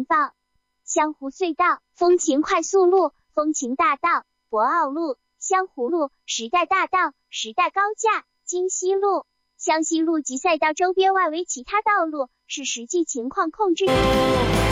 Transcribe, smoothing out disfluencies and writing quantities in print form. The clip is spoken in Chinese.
报。湘湖隧道、风情快速路、风情大道、博鳌路、湘湖路、时代大道、时代高架、京西路、湘西路及赛道周边外围其他道路是实际情况控制。